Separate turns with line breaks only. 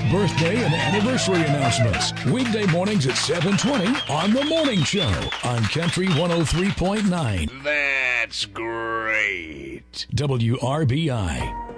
birthday and anniversary announcements. Weekday mornings at 7:20 on The Morning Show on Country 103.9.
That's great.
WRBI.